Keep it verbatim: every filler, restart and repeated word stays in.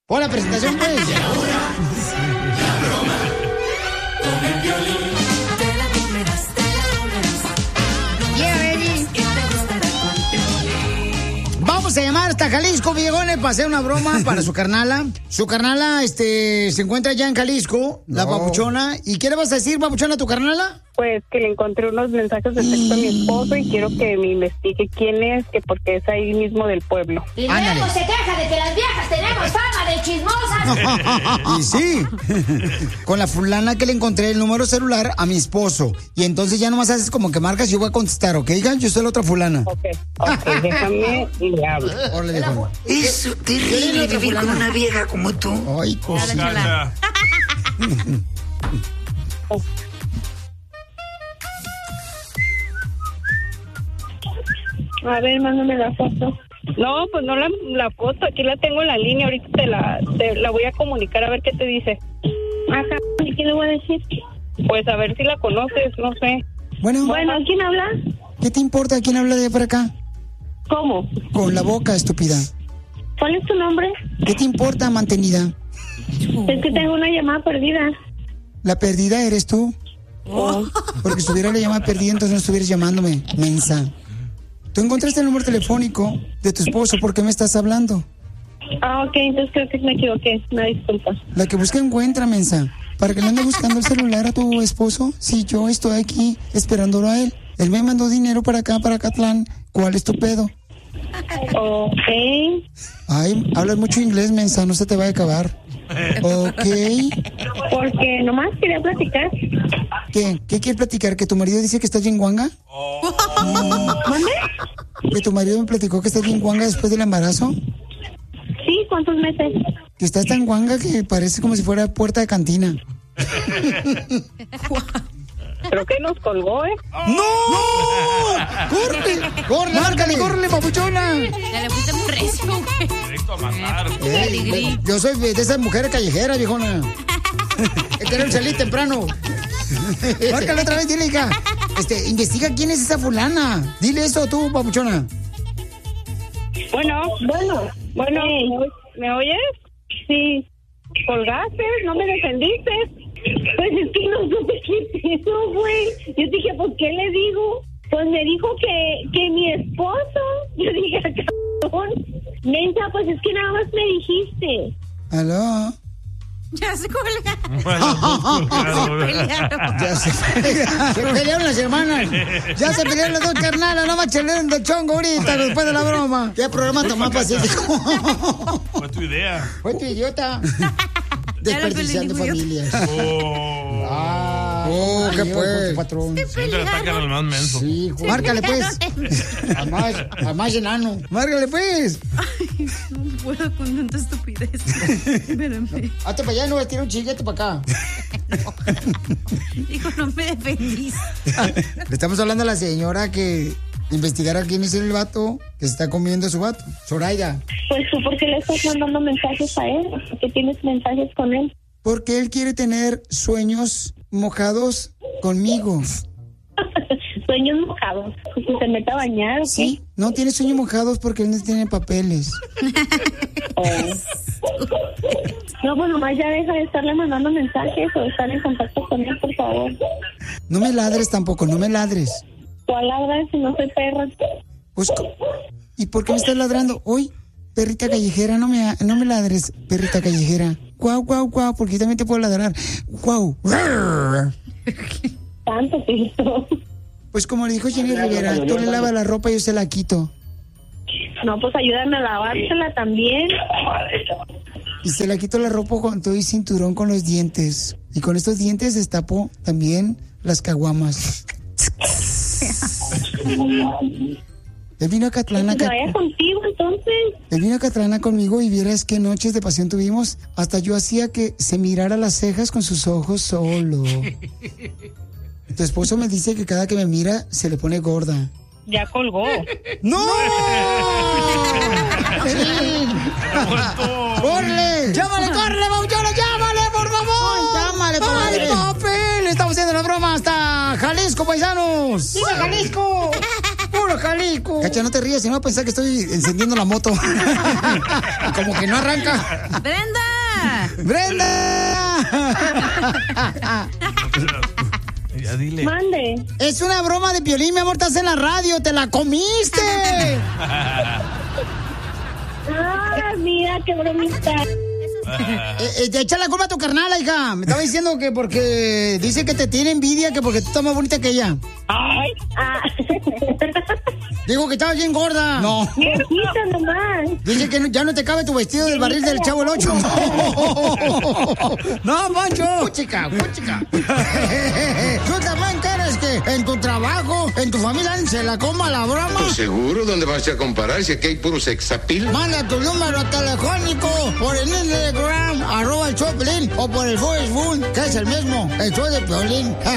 Pon la presentación, pues. Y ahora, la broma con el Piolín. Te la comerás, te la comerás. Yeah, baby. Y te gustará con Piolín. Vamos a llamar hasta Jalisco, viejones, para hacer una broma para su carnala. Su carnala, este, se encuentra allá en Jalisco, la No. papuchona. ¿Y qué le vas a decir, papuchona, a tu carnala? Pues que le encontré unos mensajes de texto a mi esposo y quiero que me investigue quién es, que porque es ahí mismo del pueblo. Y Ándale. luego se queja de que las viejas tenemos fama de chismosas. Y sí, con la fulana que le encontré el número celular a mi esposo. Y entonces ya nomás haces como que marcas y yo voy a contestar, ¿ok? Hija? Yo soy la otra fulana. Ok, ok, déjame y le hablo. Órale, viejo. Es terrible vivir con una vieja como tú. Ay, cosita. A ver, mándame la foto. No, pues no la, la foto, aquí la tengo en la línea, ahorita te la, te la voy a comunicar a ver qué te dice. Ajá, ¿y qué le voy a decir? Pues a ver si la conoces, no sé. Bueno, Bueno, ¿quién habla? ¿qué te importa quién habla de por acá? ¿Cómo? Con la boca, estúpida. ¿Cuál es tu nombre? ¿Qué te importa, mantenida? Es que tengo una llamada perdida. La perdida eres tú. Porque si tuviera la llamada perdida, entonces no estuvieras llamándome, mensa. Tú encontraste el número telefónico de tu esposo, ¿por qué me estás hablando? Ah, ok, entonces creo que me equivoqué, una disculpa. La que busca encuentra, mensa. ¿Para que le ande buscando el celular a tu esposo? Si yo estoy aquí esperándolo a él. Él me mandó dinero para acá, para Catlán. ¿Cuál es tu pedo? Ok. Ay, hablas mucho inglés, mensa, no se te va a acabar. Ok. Porque nomás quería platicar. ¿Qué? ¿Qué quieres platicar? ¿Que tu marido dice que estás bien guanga? ¿Dónde? ¿Que tu marido me platicó que estás bien guanga después del embarazo? Sí, ¿cuántos meses? Que estás tan guanga que parece como si fuera puerta de cantina. Creo que nos colgó, ¿eh? ¡No! ¡Corre! ¡Corre! ¡Márcale, córrele, papuchona! Ya le puse un recio, güey. Directo a matar. Eh, yo soy de esas mujeres callejeras, viejona. Es que no salir temprano. Márcale otra vez, dile, hija. Este, investiga quién es esa fulana. Dile eso tú, papuchona. Bueno, bueno, bueno, ¿me oyes? Sí. ¿Colgaste? ¿No me defendiste? Pues es que no supe qué pedo, güey. Yo dije, pues, ¿qué le digo? Pues me dijo que, que mi esposo. Yo dije, cabrón. Mensa, pues es que nada más me dijiste. ¿Aló? Ya se cuelga. Ya se, se pelearon las hermanas. Ya se pelearon las dos carnalas. No más chalearon del chongo ahorita después de la broma. ¿Qué programa tan más pacífico? Fue tu idea. Fue tu idiota. Desperdiciando familias. Oh. Ah, oh, ¿qué pues? Patrón. Siempre atacan al más menso. Sí, hijo. Márcale pues. Al más, al más enano. Márcale pues. Ay, no puedo con tanta estupidez. Espérame. Hazte para allá, no vas a tirar un chillete para acá. Dijo, no me defendís. Le estamos hablando a la señora que investigara quién es el vato que se está comiendo a su vato. Zoraida. Pues tú, ¿por qué le estás mandando mensajes a él? ¿Por qué tienes mensajes con él? Porque él quiere tener sueños mojados conmigo. Sueños mojados. Pues que se meta a bañar, ¿o qué? Sí, no tiene sueños mojados porque él no tiene papeles. Oh. No, pues nomás ya deja de estarle mandando mensajes o estar en contacto con él, por favor. No me ladres tampoco, no me ladres. ¿Cuál ladras si no soy perra? Pues, ¿y por qué me estás ladrando? Hoy, perrita callejera, no me, no me ladres, perrita callejera. Guau, guau, guau, porque yo también te puedo ladrar. Guau. Tanto, Cristo. Pues como le dijo Jenny Rivera, tú le lavas la ropa y yo se la quito. No, pues ayúdame a lavársela también. Y se la quito la ropa con todo y cinturón con los dientes. Y con estos dientes destapo también las caguamas. Él vino a Catlana. Que vaya contigo, entonces. Él vino a Catlana conmigo y vieras qué noches de pasión tuvimos. Hasta yo hacía que se mirara las cejas con sus ojos solo. Tu esposo me dice que cada que me mira se le pone gorda. Ya colgó. ¡No! ¡Sí! ¡Corre! ¡Llámale, corre, Bauchona! ¡Llámale, por favor! ¡Llámale, padre! ¡Papel! Estamos haciendo la broma hasta Jalisco, paisanos. ¡Viva Jalisco! ¡Puro Matamoros, Jalisco. Cacha, no te rías, si no va a pensar que estoy encendiendo la moto. Como que no arranca. ¡Brenda! ¡Brenda! Ya dile. Mande. Es una broma de Piolín, mi amor, estás en la radio, te la comiste. Ah, mira qué bromita. Eh, eh, echa la culpa a tu carnala, hija. Me estaba diciendo que porque dice que te tiene envidia, que porque tú estás más bonita que ella. Ay. Ah. Digo que estabas bien gorda. No. Quita nomás. Dice que no- ya no te cabe tu vestido del barril del Chavo el Ocho. No, Pancho. Puchica, puchica. ¿Tú también quieres que en tu trabajo, en tu familia, se la coma la broma? Pues seguro, ¿dónde vas a comparar si aquí hay puro sexapil? Manda tu número telefónico por el Instagram, arroba el Choplin, o por el Facebook, que es el mismo, el show de Piolín.